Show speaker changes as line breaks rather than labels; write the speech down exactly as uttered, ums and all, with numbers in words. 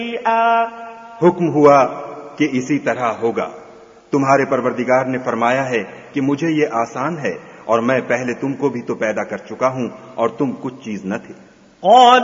हुक्म हुआ कि इसी तरह होगा। तुम्हारे परवरदिगार ने फरमाया है कि मुझे ये आसान है और मैं पहले तुमको भी तो पैदा कर चुका हूं और तुम कुछ चीज न थे।